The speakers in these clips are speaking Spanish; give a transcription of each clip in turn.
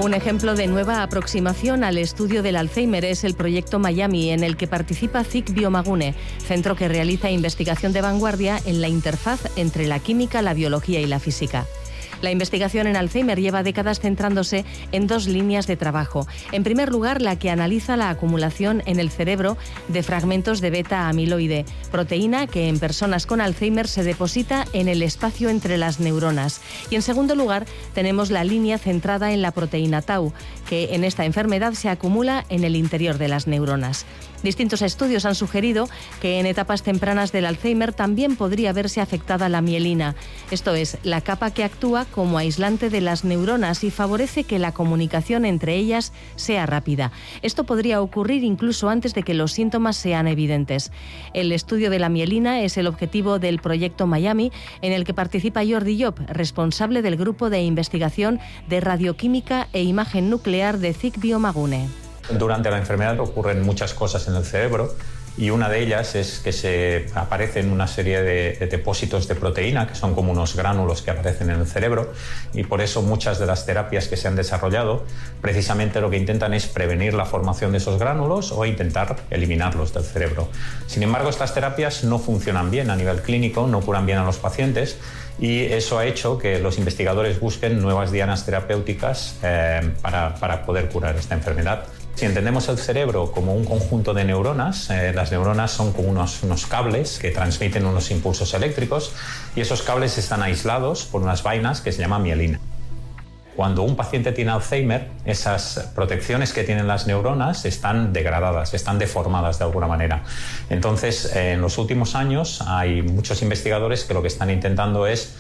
Un ejemplo de nueva aproximación al estudio del Alzheimer es el proyecto Miami, en el que participa CIC Biomagune, centro que realiza investigación de vanguardia en la interfaz entre la química, la biología y la física. La investigación en Alzheimer lleva décadas centrándose en dos líneas de trabajo. En primer lugar, la que analiza la acumulación en el cerebro de fragmentos de beta-amiloide, proteína que en personas con Alzheimer se deposita en el espacio entre las neuronas. Y en segundo lugar, tenemos la línea centrada en la proteína tau, que en esta enfermedad se acumula en el interior de las neuronas. Distintos estudios han sugerido que en etapas tempranas del Alzheimer también podría verse afectada la mielina, esto es, la capa que actúa como aislante de las neuronas y favorece que la comunicación entre ellas sea rápida. Esto podría ocurrir incluso antes de que los síntomas sean evidentes. El estudio de la mielina es el objetivo del proyecto Miami, en el que participa Jordi Llop, responsable del grupo de investigación de radioquímica e imagen nuclear de CIC Biomagune. Durante la enfermedad ocurren muchas cosas en el cerebro y una de ellas es que aparecen una serie de depósitos de proteína que son como unos gránulos que aparecen en el cerebro, y por eso muchas de las terapias que se han desarrollado precisamente lo que intentan es prevenir la formación de esos gránulos o intentar eliminarlos del cerebro. Sin embargo, estas terapias no funcionan bien a nivel clínico, no curan bien a los pacientes, y eso ha hecho que los investigadores busquen nuevas dianas terapéuticas para poder curar esta enfermedad. Si entendemos el cerebro como un conjunto de neuronas, las neuronas son como unos cables que transmiten unos impulsos eléctricos, y esos cables están aislados por unas vainas que se llaman mielina. Cuando un paciente tiene Alzheimer, esas protecciones que tienen las neuronas están degradadas, están deformadas de alguna manera. Entonces, en los últimos años hay muchos investigadores que lo que están intentando es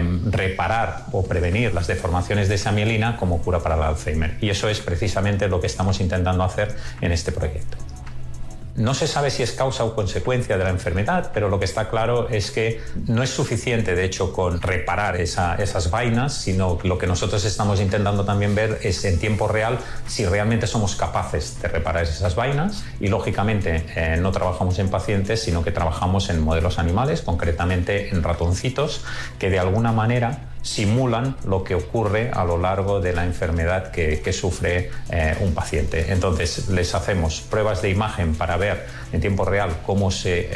reparar o prevenir las deformaciones de esa mielina como cura para el Alzheimer. Y eso es precisamente lo que estamos intentando hacer en este proyecto. No se sabe si es causa o consecuencia de la enfermedad, pero lo que está claro es que no es suficiente, de hecho, con reparar esas vainas, sino lo que nosotros estamos intentando también ver es en tiempo real si realmente somos capaces de reparar esas vainas. Y lógicamente no trabajamos en pacientes, sino que trabajamos en modelos animales, concretamente en ratoncitos, que de alguna manera simulan lo que ocurre a lo largo de la enfermedad que sufre un paciente. Entonces les hacemos pruebas de imagen para ver en tiempo real cómo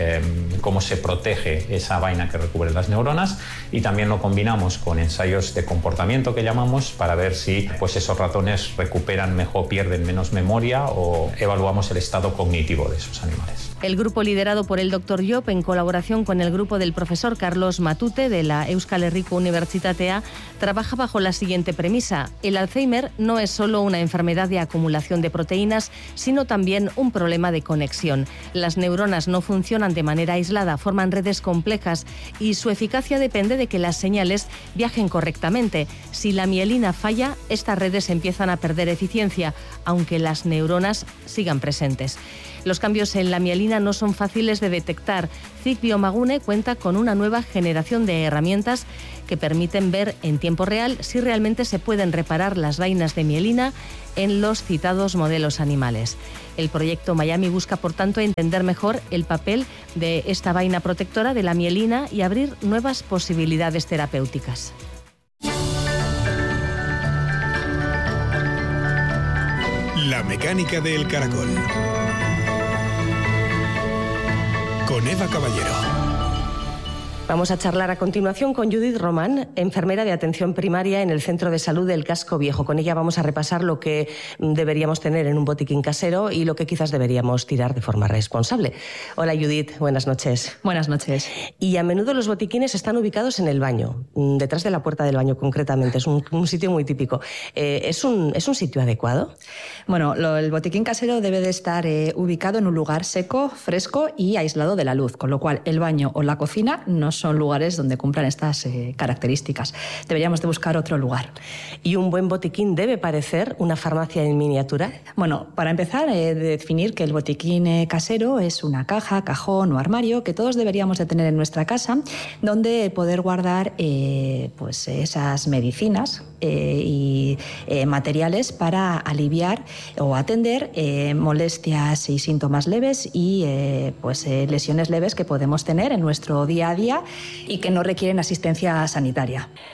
se protege esa vaina que recubre las neuronas, y también lo combinamos con ensayos de comportamiento que llamamos para ver si esos ratones recuperan mejor, pierden menos memoria, o evaluamos el estado cognitivo de esos animales. El grupo liderado por el Dr. Llop, en colaboración con el grupo del profesor Carlos Matute de la Euskal Herriko Unibertsitatea, trabaja bajo la siguiente premisa: el Alzheimer no es solo una enfermedad de acumulación de proteínas, sino también un problema de conexión. Las neuronas no funcionan de manera aislada, forman redes complejas y su eficacia depende de que las señales viajen correctamente. Si la mielina falla, estas redes empiezan a perder eficiencia, aunque las neuronas sigan presentes. Los cambios en la mielina no son fáciles de detectar. CIC Biomagune cuenta con una nueva generación de herramientas que permiten ver en tiempo real si realmente se pueden reparar las vainas de mielina en los citados modelos animales. El proyecto Miami busca, por tanto, entender mejor el papel de esta vaina protectora de la mielina y abrir nuevas posibilidades terapéuticas. La mecánica del caracol. Con Eva Caballero. Vamos a charlar a continuación con Judith Román, enfermera de atención primaria en el Centro de Salud del Casco Viejo. Con ella vamos a repasar lo que deberíamos tener en un botiquín casero y lo que quizás deberíamos tirar de forma responsable. Hola Judith, buenas noches. Buenas noches. Y a menudo los botiquines están ubicados en el baño, detrás de la puerta del baño concretamente. Es un sitio muy típico. ¿Es un sitio adecuado? Bueno, el botiquín casero debe de estar ubicado en un lugar seco, fresco y aislado de la luz, con lo cual el baño o la cocina no son lugares donde cumplan estas características. Deberíamos de buscar otro lugar. ¿Y un buen botiquín debe parecer una farmacia en miniatura? Bueno, para empezar, definir que el botiquín casero es una caja, cajón o armario que todos deberíamos de tener en nuestra casa, donde poder guardar esas medicinas y materiales para aliviar o atender molestias y síntomas leves y lesiones leves que podemos tener en nuestro día a día y que no requieren asistencia sanitaria.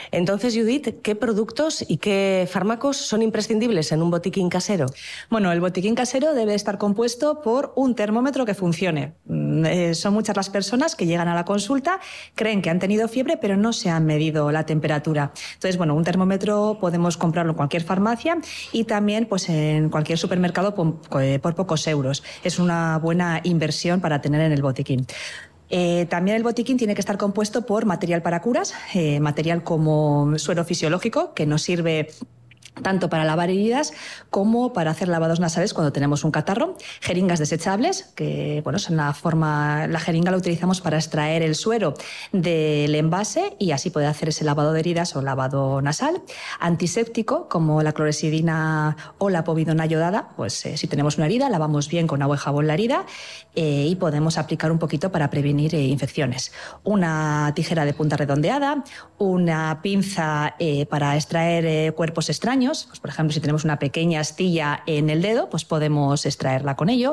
Entonces, Judith, ¿qué productos y qué fármacos son imprescindibles en un botiquín casero? Bueno, el botiquín casero debe estar compuesto por un termómetro que funcione. Son muchas las personas que llegan a la consulta, creen que han tenido fiebre, pero no se han medido la temperatura. Entonces, bueno, un termómetro podemos comprarlo en cualquier farmacia y también pues, en cualquier supermercado por pocos euros. Es una buena inversión para tener en el botiquín. También el botiquín tiene que estar compuesto por material para curas, material como suero fisiológico, que nos sirve tanto para lavar heridas como para hacer lavados nasales cuando tenemos un catarro, jeringas desechables, que bueno, son la jeringa la utilizamos para extraer el suero del envase y así poder hacer ese lavado de heridas o lavado nasal, antiséptico como la clorexidina o la povidona yodada, pues si tenemos una herida lavamos bien con agua y jabón la herida y podemos aplicar un poquito para prevenir infecciones, una tijera de punta redondeada, una pinza para extraer cuerpos extraños. Pues, por ejemplo, si tenemos una pequeña astilla en el dedo, pues podemos extraerla con ello.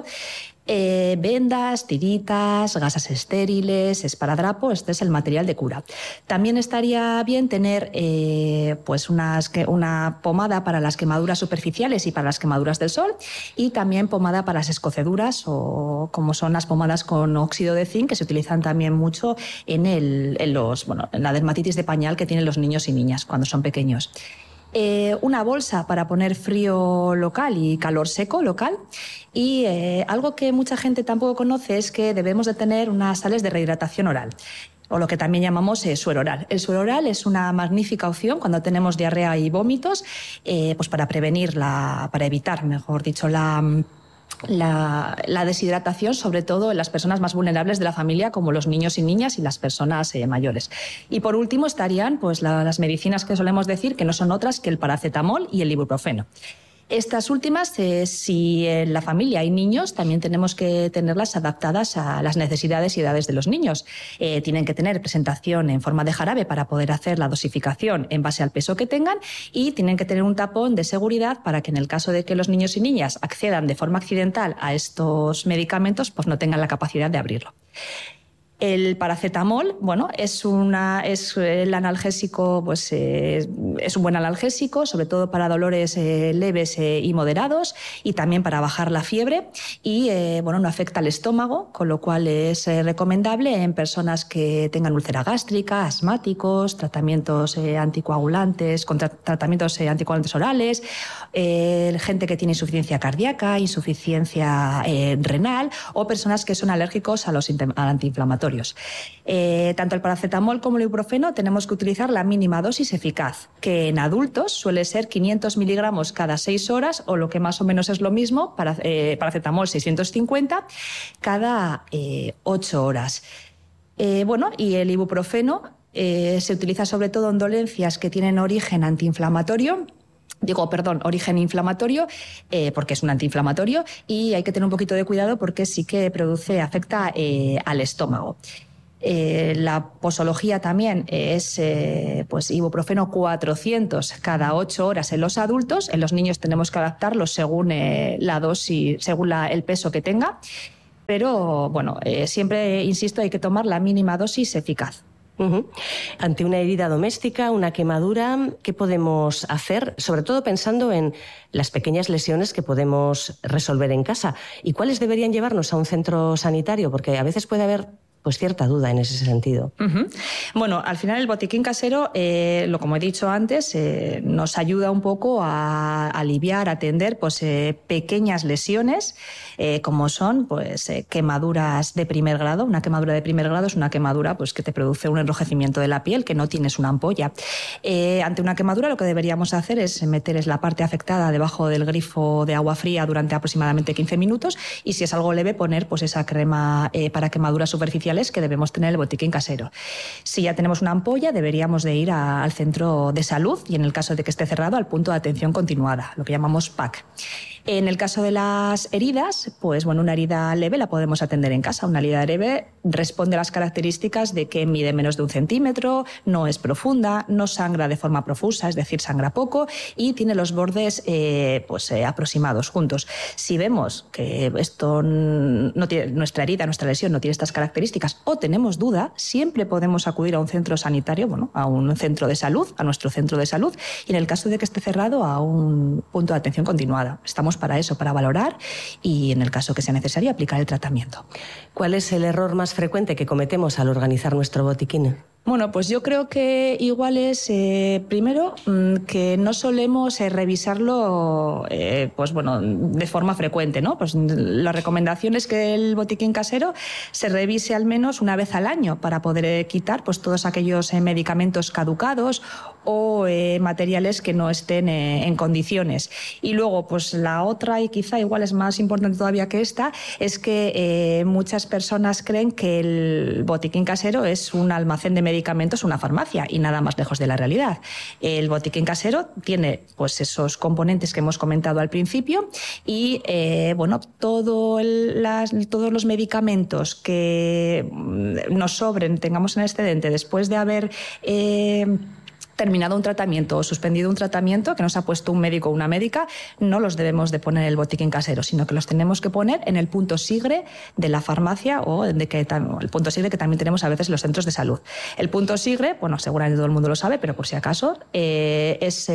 Vendas, tiritas, gasas estériles, esparadrapo, este es el material de cura. También estaría bien tener pues una pomada para las quemaduras superficiales y para las quemaduras del sol y también pomada para las escoceduras o como son las pomadas con óxido de zinc que se utilizan también mucho en la dermatitis de pañal que tienen los niños y niñas cuando son pequeños. Una bolsa para poner frío local y calor seco local y algo que mucha gente tampoco conoce es que debemos de tener unas sales de rehidratación oral o lo que también llamamos suero oral. El suero oral es una magnífica opción cuando tenemos diarrea y vómitos pues para evitar, mejor dicho, la deshidratación, sobre todo en las personas más vulnerables de la familia, como los niños y niñas y las personas mayores. Y por último estarían pues, las medicinas que solemos decir, que no son otras que el paracetamol y el ibuprofeno. Estas últimas, si en la familia hay niños, también tenemos que tenerlas adaptadas a las necesidades y edades de los niños. Tienen que tener presentación en forma de jarabe para poder hacer la dosificación en base al peso que tengan y tienen que tener un tapón de seguridad para que en el caso de que los niños y niñas accedan de forma accidental a estos medicamentos, pues no tengan la capacidad de abrirlo. El paracetamol, bueno, es el analgésico, pues es un buen analgésico, sobre todo para dolores leves y moderados y también para bajar la fiebre y no afecta al estómago, con lo cual es recomendable en personas que tengan úlcera gástrica, asmáticos, tratamientos anticoagulantes, con tratamientos anticoagulantes orales, gente que tiene insuficiencia cardíaca, insuficiencia renal o personas que son alérgicos al antiinflamatorio. Tanto el paracetamol como el ibuprofeno tenemos que utilizar la mínima dosis eficaz, que en adultos suele ser 500 miligramos cada 6 horas o lo que más o menos es lo mismo, paracetamol 650 cada 8 horas. Y el ibuprofeno se utiliza sobre todo en dolencias que tienen origen origen inflamatorio, porque es un antiinflamatorio y hay que tener un poquito de cuidado porque sí que afecta al estómago. La posología también es ibuprofeno 400 cada 8 horas en los adultos. En los niños tenemos que adaptarlo según la dosis, según el peso que tenga. Pero siempre insisto, hay que tomar la mínima dosis eficaz. Uh-huh. Ante una herida doméstica, una quemadura, ¿qué podemos hacer? Sobre todo pensando en las pequeñas lesiones que podemos resolver en casa. ¿Y cuáles deberían llevarnos a un centro sanitario? Porque a veces puede haber pues cierta duda en ese sentido. Uh-huh. Bueno, al final el botiquín casero, como he dicho antes, nos ayuda un poco a aliviar, a atender pequeñas lesiones, como son quemaduras de primer grado. Una quemadura de primer grado es una quemadura que te produce un enrojecimiento de la piel, que no tienes una ampolla. Ante una quemadura lo que deberíamos hacer es meter la parte afectada debajo del grifo de agua fría durante aproximadamente 15 minutos y si es algo leve poner esa crema para quemaduras superficiales que debemos tener en el botiquín casero. Si ya tenemos una ampolla, deberíamos de ir al centro de salud y en el caso de que esté cerrado, al punto de atención continuada, lo que llamamos PAC. En el caso de las heridas, pues bueno, una herida leve la podemos atender en casa. Una herida leve responde a las características de que mide menos de 1 centímetro, no es profunda, no sangra de forma profusa, es decir, sangra poco, y tiene los bordes aproximados, juntos. Si vemos que esto no tiene, nuestra herida, nuestra lesión no tiene estas características, o tenemos duda, siempre podemos acudir a un centro sanitario, a un centro de salud, a nuestro centro de salud, y en el caso de que esté cerrado, a un punto de atención continuada. Estamos para eso, para valorar y, en el caso que sea necesario, aplicar el tratamiento. ¿Cuál es el error más frecuente que cometemos al organizar nuestro botiquín? Bueno, pues yo creo que igual es, primero, que no solemos revisarlo de forma frecuente, ¿no? Pues la recomendación es que el botiquín casero se revise al menos una vez al año para poder quitar pues todos aquellos medicamentos caducados o materiales que no estén en condiciones. Y luego, pues la otra, y quizá igual es más importante todavía que esta, es que muchas personas creen que el botiquín casero es un almacén de medicamentos, una farmacia, y nada más lejos de la realidad. El botiquín casero tiene pues esos componentes que hemos comentado al principio y todos los medicamentos que nos sobren, tengamos en excedente después de haber terminado un tratamiento o suspendido un tratamiento que nos ha puesto un médico o una médica, no los debemos de poner en el botiquín casero, sino que los tenemos que poner en el punto SIGRE de la farmacia o el punto SIGRE que también tenemos a veces en los centros de salud. El punto SIGRE, seguramente todo el mundo lo sabe, pero por si acaso, es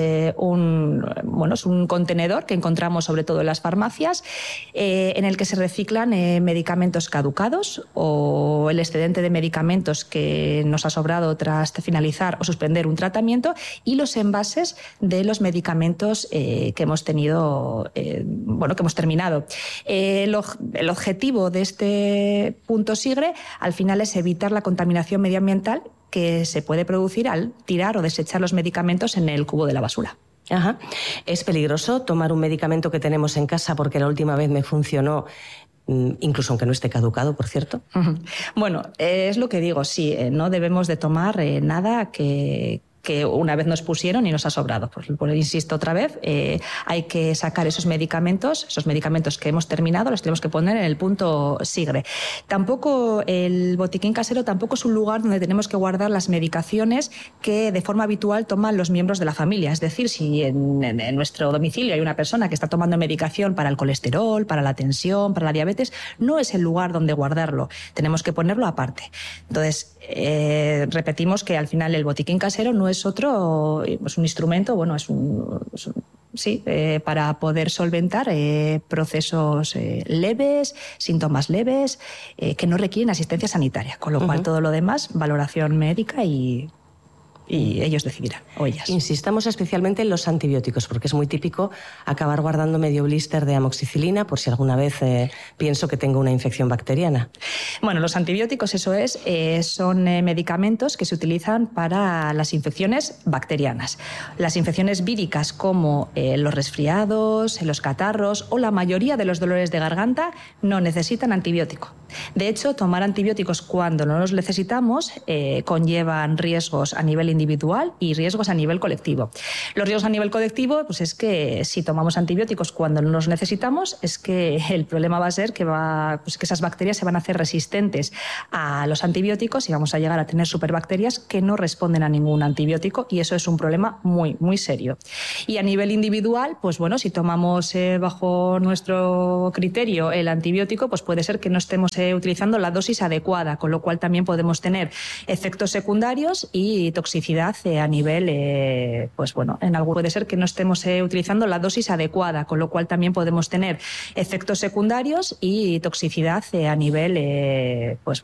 un contenedor que encontramos sobre todo en las farmacias, en el que se reciclan medicamentos caducados o el excedente de medicamentos que nos ha sobrado tras finalizar o suspender un tratamiento, y los envases de los medicamentos que hemos tenido, que hemos terminado. El objetivo de este punto SIGRE al final es evitar la contaminación medioambiental que se puede producir al tirar o desechar los medicamentos en el cubo de la basura. Ajá. ¿Es peligroso tomar un medicamento que tenemos en casa porque la última vez me funcionó, incluso aunque no esté caducado, por cierto? Bueno, es lo que digo, sí, no debemos de tomar nada que una vez nos pusieron y nos ha sobrado. Pues insisto otra vez, hay que sacar esos medicamentos que hemos terminado, los tenemos que poner en el punto SIGRE. Tampoco el botiquín casero tampoco es un lugar donde tenemos que guardar las medicaciones que de forma habitual toman los miembros de la familia. Es decir, si en nuestro domicilio hay una persona que está tomando medicación para el colesterol, para la tensión, para la diabetes, no es el lugar donde guardarlo. Tenemos que ponerlo aparte. Entonces, repetimos que al final el botiquín casero no es otro, pues un instrumento, para poder solventar procesos leves, síntomas leves, que no requieren asistencia sanitaria, con lo cual todo lo demás, valoración médica y ellos decidirán, o ellas. Insistamos especialmente en los antibióticos, porque es muy típico acabar guardando medio blister de amoxicilina por si alguna vez pienso que tengo una infección bacteriana. Bueno, los antibióticos, son medicamentos que se utilizan para las infecciones bacterianas. Las infecciones víricas, como los resfriados, los catarros o la mayoría de los dolores de garganta, no necesitan antibiótico. De hecho, tomar antibióticos cuando no los necesitamos conllevan riesgos a nivel individual y riesgos a nivel colectivo. Los riesgos a nivel colectivo, pues es que si tomamos antibióticos cuando no los necesitamos, es que el problema va a ser que esas bacterias se van a hacer resistentes a los antibióticos y vamos a llegar a tener superbacterias que no responden a ningún antibiótico, y eso es un problema muy, muy serio. Y a nivel individual, si tomamos bajo nuestro criterio el antibiótico, pues puede ser que no estemos utilizando la dosis adecuada, con lo cual también podemos tener efectos secundarios y toxicidad a nivel, en algo puede ser que no estemos utilizando la dosis adecuada, con lo cual también podemos tener efectos secundarios y toxicidad a nivel,